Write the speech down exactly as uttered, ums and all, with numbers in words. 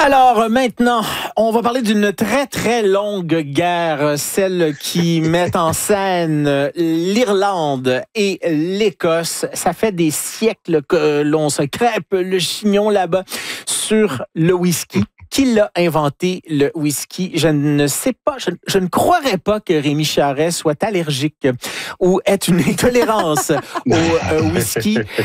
Alors maintenant, on va parler d'une très très longue guerre, celle qui met en scène l'Irlande et l'Écosse. Ça fait des siècles que l'on se crêpe le chignon là-bas sur le whisky. Qui l'a inventé, le whisky? Je ne sais pas, je, je ne croirais pas que Rémi Charest soit allergique ou ait une intolérance au euh, whisky.